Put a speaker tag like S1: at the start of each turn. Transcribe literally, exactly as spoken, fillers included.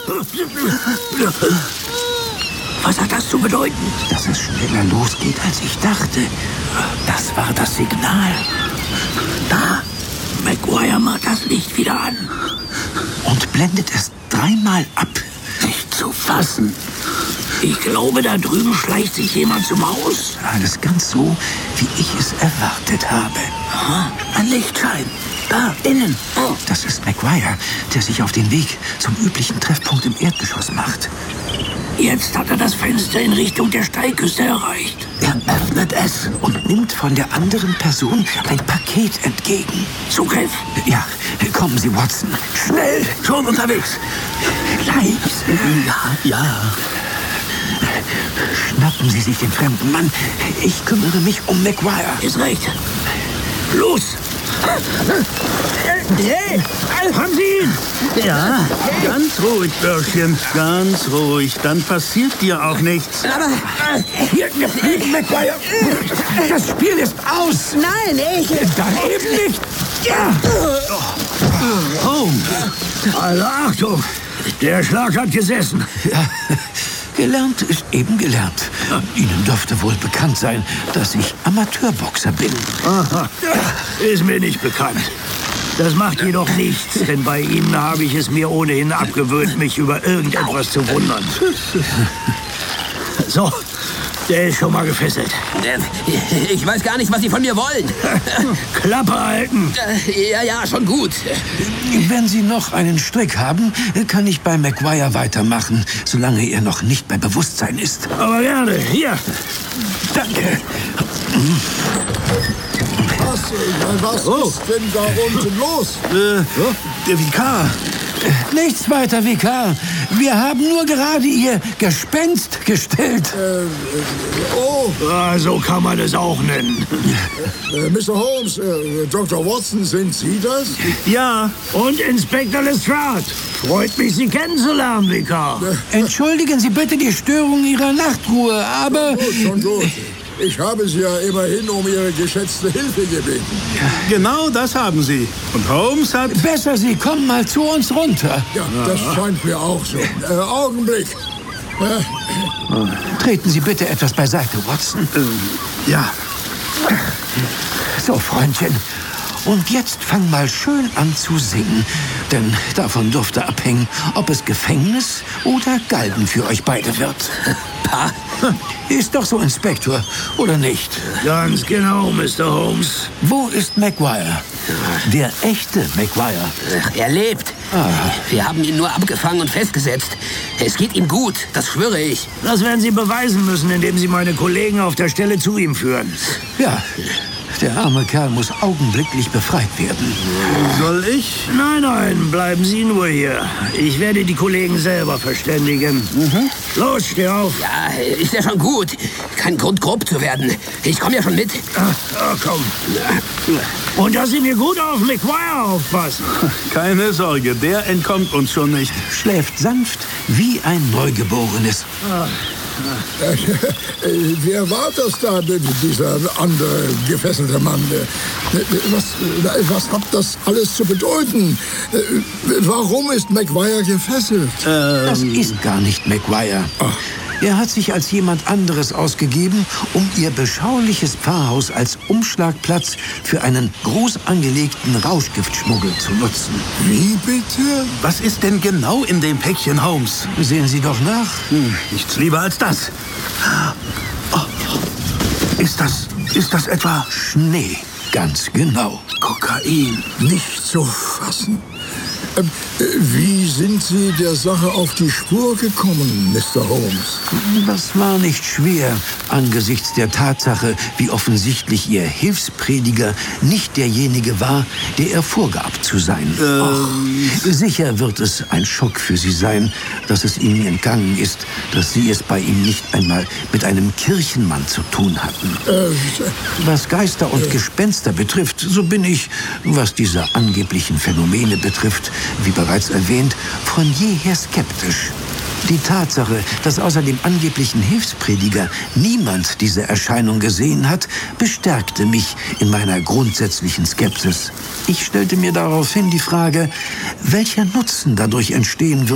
S1: Was hat das zu bedeuten?
S2: Dass es schneller losgeht, als ich dachte.
S1: Das war das Signal. Da, Maguire macht das Licht wieder an.
S2: Und blendet es dreimal ab.
S1: Nicht zu fassen. Ich glaube, da drüben schleicht sich jemand zum Haus.
S2: Alles ganz so, wie ich es erwartet habe.
S1: Aha, ein Lichtschein. Da, innen. Oh.
S2: Das ist Maguire, der sich auf den Weg zum üblichen Treffpunkt im Erdgeschoss macht.
S1: Jetzt hat er das Fenster in Richtung der Steilküste erreicht.
S2: Er öffnet es und nimmt von der anderen Person ein Paket entgegen.
S1: Zugriff.
S2: Ja, kommen Sie, Watson.
S1: Schnell, schon unterwegs.
S2: Leise.
S1: Ja, ja.
S2: Schnappen Sie sich den fremden Mann. Ich kümmere mich um Maguire.
S1: Ist recht. Los.
S3: Hey,
S1: Haben Sie ihn?
S3: ja, ganz ruhig, Bürschchen, ganz ruhig. Dann passiert dir auch nichts.
S1: Aber hier, Maguire.
S2: Das Spiel ist aus.
S3: Nein, ich...
S2: Dann eben nicht. Ja.
S3: Holmes,
S1: Also Achtung, der Schlag hat gesessen.
S2: Ja. Gelernt ist eben gelernt. Ihnen dürfte wohl bekannt sein, dass ich Amateurboxer bin.
S1: Aha, ist mir nicht bekannt. Das macht jedoch nichts, denn bei Ihnen habe ich es mir ohnehin abgewöhnt, mich über irgendetwas zu wundern. So, der ist schon mal gefesselt.
S4: Ich weiß gar nicht, was Sie von mir wollen.
S1: Klappe halten.
S4: Ja, ja, schon gut.
S2: Wenn Sie noch einen Strick haben, kann ich bei Maguire weitermachen, solange er noch nicht bei Bewusstsein ist.
S1: Aber gerne, hier.
S2: Danke.
S5: Was, was
S1: Oh.
S5: ist denn da unten los?
S3: äh, der Vikar.
S2: Nichts weiter, Vikar. Wir haben nur gerade Ihr Gespenst gestellt.
S5: Oh,
S1: Ah, so kann man es auch nennen.
S5: äh, Mister Holmes, äh, Doktor Watson, sind Sie das?
S3: Ja,
S1: Und Inspektor Lestrade. Freut mich, Sie kennenzulernen, Vikar.
S2: Entschuldigen Sie bitte die Störung Ihrer Nachtruhe, aber...
S5: Gut, schon gut. Ich habe Sie ja immerhin um Ihre geschätzte Hilfe gebeten.
S3: genau das haben Sie. Und Holmes hat...
S2: Besser, Sie kommen mal zu uns runter.
S5: Ja, das scheint mir auch so. Äh, Augenblick. Äh,
S2: Treten Sie bitte etwas beiseite, Watson.
S3: Ja,
S2: So, Freundchen. Und jetzt fang mal schön an zu singen. Denn davon dürfte abhängen, ob es Gefängnis oder Galgen für euch beide wird.
S4: Pa,
S2: Ist doch so, Inspektor, oder nicht?
S1: Ganz genau, Mister Holmes.
S2: Wo ist Maguire? Der echte Maguire.
S4: er lebt. Wir haben ihn nur abgefangen und festgesetzt. Es geht ihm gut, das schwöre ich.
S1: Das werden Sie beweisen müssen, indem Sie meine Kollegen auf der Stelle zu ihm führen.
S2: Ja, der arme Kerl muss augenblicklich befreit werden.
S3: soll ich?
S1: Nein, nein, bleiben Sie nur hier. Ich werde die Kollegen selber verständigen. Los, steh auf.
S4: Ja, ist ja schon gut. Kein Grund, grob zu werden. Ich komme ja schon mit.
S1: Ah, ah, komm. Und dass Sie mir gut auf Maguire aufpassen.
S3: Keine Sorge, der entkommt uns schon nicht.
S2: Schläft sanft wie ein Neugeborenes.
S5: äh, wer war das da, dieser andere gefesselte Mann? Äh, Was, äh, was hat das alles zu bedeuten? Äh, Warum ist Maguire gefesselt?
S2: Das ist gar nicht Maguire. Er hat sich als jemand anderes ausgegeben, um ihr beschauliches Pfarrhaus als Umschlagplatz für einen groß angelegten Rauschgiftschmuggel zu nutzen.
S5: Wie bitte?
S3: Was ist denn genau in dem Päckchen, Holmes?
S2: Sehen Sie doch nach.
S3: Hm, nichts lieber als das. Oh, ist das, ist das etwa
S2: Schnee, ganz genau.
S3: Kokain?
S5: Nicht zu fassen. Ähm, äh, Wie sind Sie der Sache auf die Spur gekommen, Mister Holmes?
S2: Das war nicht schwer angesichts der Tatsache, wie offensichtlich Ihr Hilfsprediger nicht derjenige war, der er vorgab zu sein. Ach, sicher wird es ein Schock für Sie sein, dass es Ihnen entgangen ist, dass Sie es bei ihm nicht einmal mit einem Kirchenmann zu tun hatten.
S5: Äh,
S2: Was Geister und Gespenster betrifft, so bin ich, was diese angeblichen Phänomene betrifft, wie bereits erwähnt, von jeher skeptisch. Die Tatsache, dass außer dem angeblichen Hilfsprediger niemand diese Erscheinung gesehen hat, bestärkte mich in meiner grundsätzlichen Skepsis. Ich stellte mir daraufhin die Frage, welcher Nutzen dadurch entstehen würde,